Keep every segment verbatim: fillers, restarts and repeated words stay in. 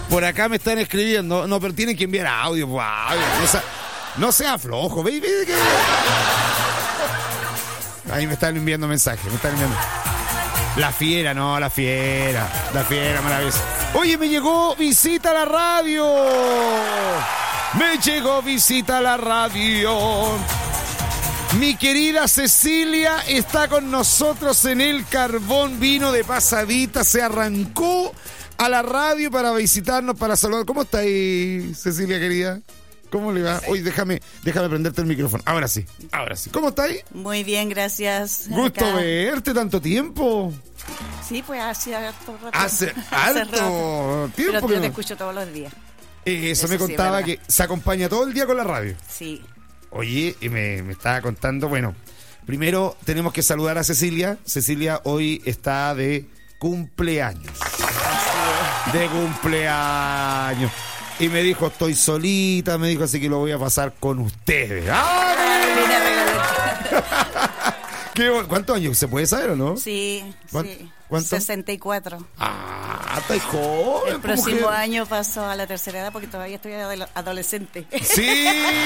Por acá me están escribiendo. No, pero tienen que enviar audio. Wow, no, sea, no sea flojo, baby. Ahí me están enviando mensajes. Me están enviando. La fiera, no, la fiera. La fiera, maravillosa. Oye, me llegó visita a la radio. Me llegó visita a la radio. Mi querida Cecilia está con nosotros en el Carbón. Vino de pasadita, se arrancó a la radio para visitarnos, para saludar. ¿Cómo está ahí, Cecilia, querida? ¿Cómo le va? Oye, déjame, déjame prenderte el micrófono. Ahora sí, ahora sí. ¿Cómo está ahí? Muy bien, gracias. Gusto Acá. verte, tanto tiempo. Sí, pues hace harto rato. Hace Hace harto rato. tiempo. Pero que yo no- te escucho todos los días. Eh, Eso, Eso me sí, contaba es que verdad. se acompaña todo el día con la radio. Sí. Oye, y me, me estaba contando, bueno, primero tenemos que saludar a Cecilia. Cecilia hoy está de cumpleaños. Así De cumpleaños. Y me dijo, estoy solita, me dijo, así que lo voy a pasar con ustedes. ¡Ah! es. Vine a regalar. ¿Qué bon- ¿Cuántos años? ¿Se puede saber o no? Sí, ¿Cuán- sí. cuánto? sesenta y cuatro. Ah, está joven. El próximo mujer. año paso a la tercera edad porque todavía estoy adole- adolescente. Sí,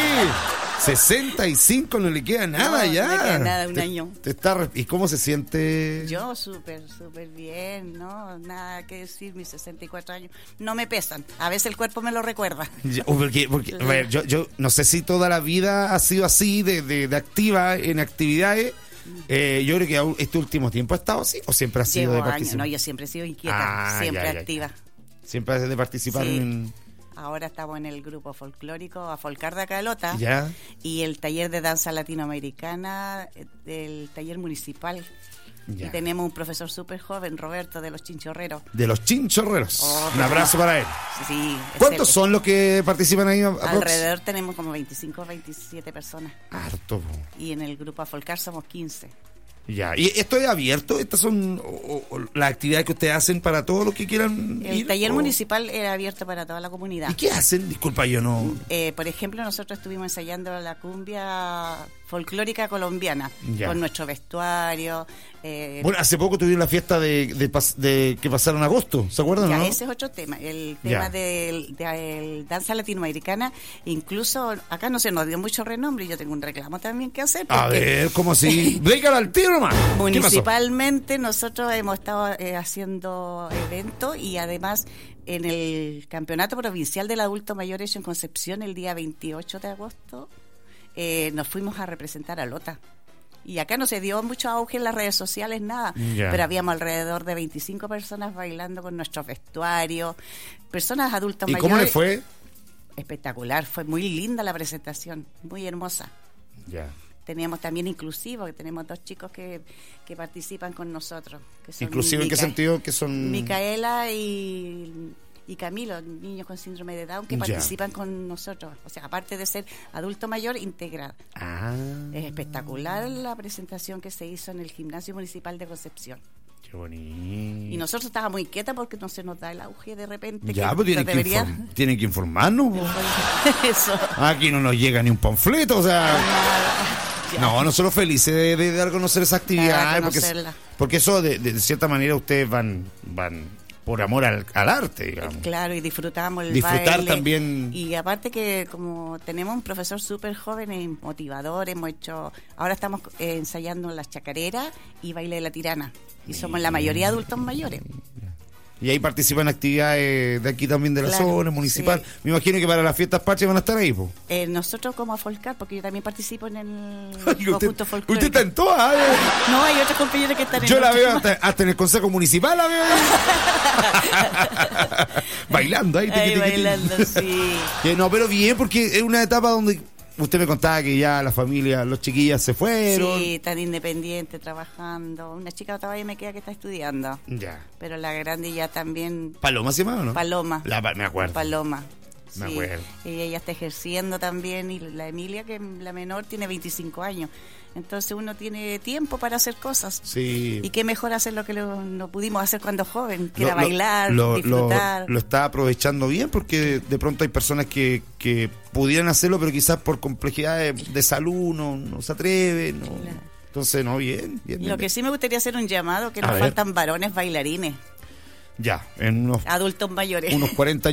sesenta y cinco no le queda nada No, ya. no le queda nada, un Te- año. te está re- ¿Y cómo se siente? Yo súper, súper bien, ¿no? Nada que decir, mis sesenta y cuatro años. No me pesan. A veces el cuerpo me lo recuerda. Ya, uh, Porque, porque, a ver, yo, yo no sé si toda la vida ha sido así, de, de, de activa en actividades. Eh, yo creo que aún este último tiempo ha estado así, o siempre ha sido Llevo de años. participar. No, yo siempre he sido inquieta, Ah, siempre ya, ya, ya. activa. Siempre has de participar Sí. en. Ahora estamos en el grupo folclórico Afolcar de Calota Ya. y el taller de danza latinoamericana eh, del taller municipal. Ya. Y tenemos un profesor súper joven, Roberto, de los Chinchorreros. De los chinchorreros. Oh, Un abrazo para él. Sí, ¿Cuántos excelente. son los que participan ahí? aprox? Alrededor tenemos como veinticinco o veintisiete personas. Harto. po. Y en el grupo Afolcar somos quince. Ya. ¿Y esto es abierto? ¿Estas son o- o- las actividades que ustedes hacen para todos los que quieran El ir? taller ¿O- municipal era abierto para toda la comunidad. ¿Y qué hacen? Disculpa, yo no. Eh, por ejemplo, nosotros estuvimos ensayando la cumbia folclórica colombiana Ya. con nuestro vestuario. eh, Bueno, hace poco tuvieron la fiesta de, de, pas- de que pasaron agosto, ¿se acuerdan? ya, no? ese es otro tema, el Ya. tema del- de, el danza latinoamericana. Incluso acá no se nos dio mucho renombre y yo tengo un reclamo también que hacer. A porque ver, ¿cómo así? Dígalo al tiro nomás. ¿Qué pasó? municipalmente nosotros hemos estado eh, haciendo eventos y además en el Campeonato Provincial del Adulto Mayor hecho en Concepción el día veintiocho de agosto eh, nos fuimos a representar a Lota. Y acá no se dio mucho auge en las redes sociales, nada. Ya. Pero habíamos alrededor de veinticinco personas bailando con nuestros vestuarios, personas adultas ¿Y mayores. cómo le fue? Espectacular, fue muy linda la presentación, muy hermosa. Ya. Teníamos también inclusivo, que tenemos dos chicos que, que participan con nosotros. Que son ¿Inclusive en qué Mica- sentido? Que son... Micaela y, y Camilo, niños con síndrome de Down, que Ya. participan con nosotros. O sea, aparte de ser adulto mayor, integrado. Ah. Es espectacular la presentación que se hizo en el Gimnasio Municipal de Concepción. Qué bonito. Y nosotros estábamos muy quietas porque no se nos da el auge de repente. Ya, que pues tienen que, debería. inform- tienen que informarnos. po. Eso. Aquí no nos llega ni un panfleto, o sea... Ya. No, nosotros felices de, de dar a conocer esa actividad. Dar a porque, conocerla. porque eso, de, de cierta manera, ustedes van van por amor al, al arte, digamos. Claro, y disfrutamos el Disfrutar baile. también. Y aparte que como tenemos un profesor súper joven y motivador, hemos hecho, ahora estamos eh, ensayando las chacareras y baile de la tirana. Y somos la mayoría adultos mayores. Y ahí participan actividades de aquí también de la Claro, zona municipal. sí. Me imagino que para las fiestas patrias van a estar ahí, po. Eh, nosotros como Afolcar, porque yo también participo en el Ay, conjunto usted, folclórico. usted está en todas. ¿eh? No, hay otros compañeros que están en Yo la otros. veo hasta, hasta en el consejo municipal, la veo. Bailando ahí. Ahí tiqui, tiqui, tiqui. bailando, sí. Que no, pero bien, porque es una etapa donde usted me contaba que ya la familia, los chiquillas se fueron. Sí, tan independiente, trabajando. Una chica todavía me queda que está estudiando. Ya. Pero la grande ya también... ¿Paloma se llamaba o no? Paloma. La, pa- me acuerdo. Paloma. Me Sí. acuerdo. Y ella está ejerciendo también. Y la Emilia, que es la menor, tiene veinticinco años. Entonces uno tiene tiempo para hacer cosas. Sí. Y qué mejor hacer lo que lo, no pudimos hacer cuando joven, que Lo- era lo- bailar, lo, disfrutar. Lo, lo está aprovechando bien porque de pronto hay personas que, que pudieran hacerlo, pero quizás por complejidad de, de salud no, no se atreven. No. Claro. Entonces, no, bien. bien, bien, Lo que bien. sí me gustaría hacer un llamado, que A nos ver. faltan varones bailarines, Ya, en unos, adultos mayores. unos cuarenta